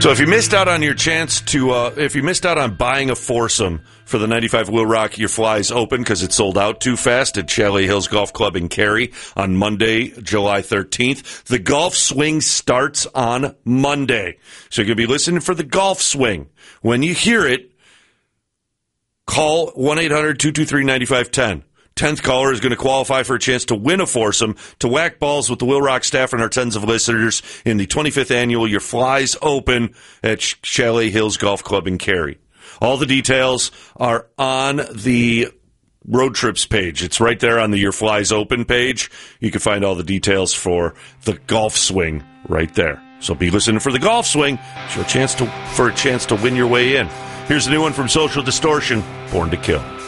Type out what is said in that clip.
So if you missed out on your chance to, if you missed out on buying a foursome for the 95 Will Rock Your Flies Open because it sold out too fast at Chalet Hills Golf Club in Cary on Monday, July 13th, the golf swing starts on Monday. So you're going to be listening for the golf swing. When you hear it, call 1-800-223-9510. 10th caller is going to qualify for a chance to win a foursome to whack balls with the Will Rock staff and our tens of listeners in the 25th annual Your Flies Open at Chalet Hills Golf Club in Cary. All the details are on the road trips page. It's right there on the Your Flies Open page. You can find all the details for the golf swing right there. So be listening for the golf swing for a chance to win your way in. Here's a new one from Social Distortion, Born to Kill.